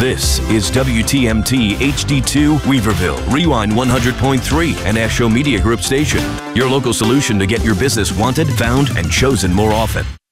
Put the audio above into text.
This is WTMT HD2 Weaverville, Rewind 100.3, and Asho Media Group station. Your local solution to get your business wanted, found, and chosen more often.